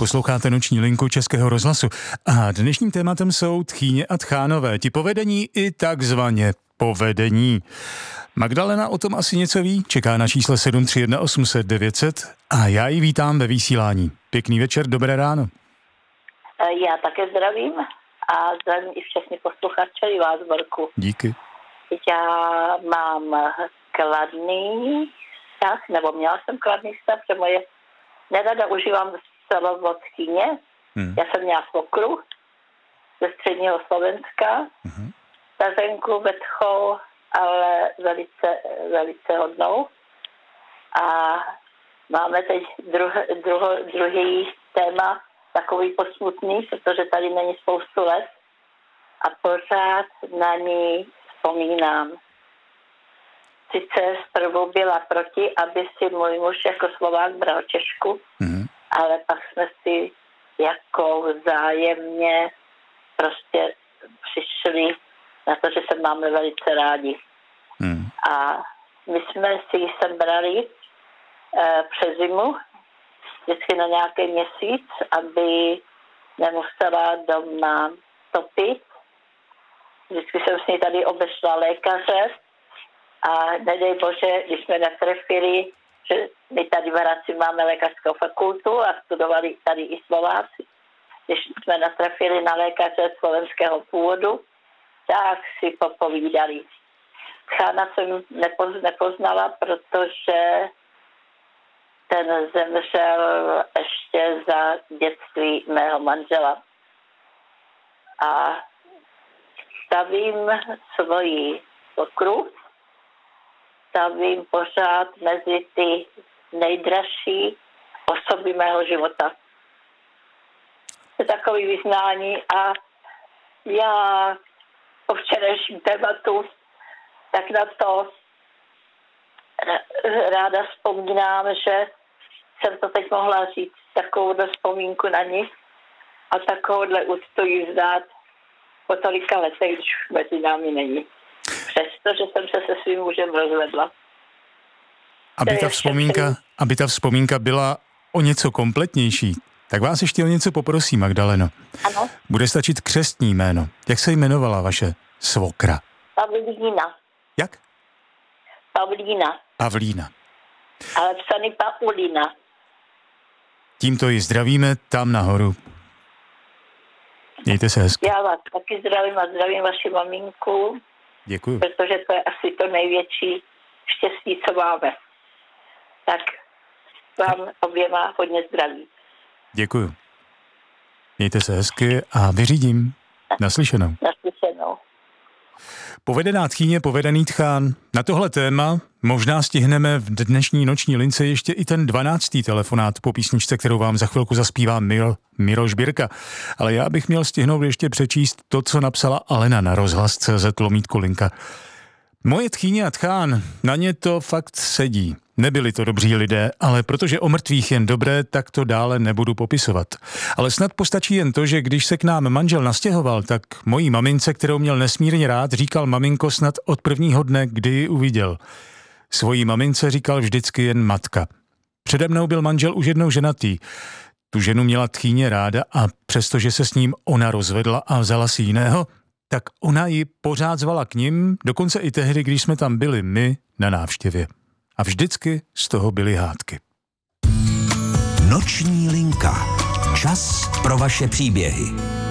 posloucháte Noční linku Českého rozhlasu. A dnešním tématem jsou tchýně a tchánové, ti povedení i takzvaně povedení. Magdalena o tom asi něco ví, čeká na čísle 731 800 900 a já ji vítám ve vysílání. Pěkný večer, dobré ráno. Já také zdravím a zdravím i všechny posluchače i vás, Borku. Díky. Já mám kladný vztah, nebo měla jsem kladný vztah, protože moje nerada užívám slovo od tchýně. Já jsem měla svokru ze středního Slovenska, stařenku, vetchou, ale velice hodnou. A máme teď druhý téma, takový posmutný, protože tady není spoustu let a pořád na ní vzpomínám. Sice zprvu byla proti, aby si můj muž jako Slovák bral Češku, ale pak jsme si jako vzájemně prostě přišli na to, že se máme velice rádi. A my jsme si ji sem brali přes zimu, vždycky na nějaký měsíc, aby nemusela doma topit. Vždycky jsem s ní tady obešla lékaře a nedej bože, když jsme natrefili, že my tady v Hradci máme lékařskou fakultu a studovali tady i Slováci. Když jsme natrefili na lékaře slovenského původu, tak si popovídali. Tchána jsem nepoznala, protože ten zemřel ještě za dětství mého manžela. A stavím svoji svokru, stavím pořád mezi ty nejdražší osoby mého života. Je takový vyznání a já po včerejším tématu tak na to ráda vzpomínám, že jsem to teď mohla říct, takovou vzpomínku na ní a takovouhle úctu jí vzdát po tolika letech, když mezi námi není. Přestože jsem se se svým mužem rozvedla. Aby ta vzpomínka byla o něco kompletnější, tak vás ještě o něco poprosím, Magdaleno. Ano. Bude stačit křestní jméno. Jak se jmenovala vaše svokra? Pavlína. Jak? Pavlína. Ale psaný Paulina. Tímto ji zdravíme tam nahoru. Mějte se hezky. Já vás taky zdravím a zdravím vaši maminku. Děkuju. Protože to je asi to největší štěstí, co máme. Tak vám oběma hodně zdraví. Děkuju. Mějte se hezky a vyřídím. Naslyšenou. Naslyšenou. Povedená tchýně, povedený tchán. Na tohle téma možná stihneme v dnešní noční lince ještě i ten 12. telefonát po písničce, kterou vám za chvilku zaspívá Miroš Birka. Ale já bych měl stihnout ještě přečíst to, co napsala Alena na rozhlas.cz/linka. Moje tchýně a tchán, na ně to fakt sedí. Nebyli to dobří lidé, ale protože o mrtvých jen dobré, tak to dále nebudu popisovat. Ale snad postačí jen to, že když se k nám manžel nastěhoval, tak mojí mamince, kterou měl nesmírně rád, říkal maminko snad od prvního dne, kdy ji uviděl. Svojí mamince říkal vždycky jen matka. Přede mnou byl manžel už jednou ženatý. Tu ženu měla tchýně ráda a přestože se s ním ona rozvedla a vzala si jiného, tak ona ji pořád zvala k nim, dokonce i tehdy, když jsme tam byli my na návštěvě. A vždycky z toho byly hádky. Noční linka. Čas pro vaše příběhy.